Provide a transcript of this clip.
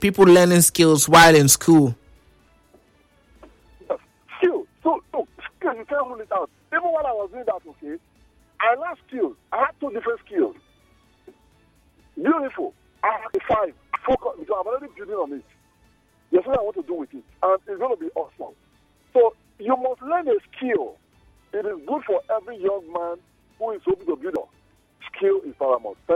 people learning skills while in school. Yes. Skills. So skills, you can't rule it out. Even when I was doing that, okay, I learned skills. I had 2 different skills. Beautiful. I had 5. Focus, because I'm already building on it. There's something I want to do with it. And it's going to be awesome. So you must learn a skill. It is good for every young man who is hoping to build on. Skill is paramount.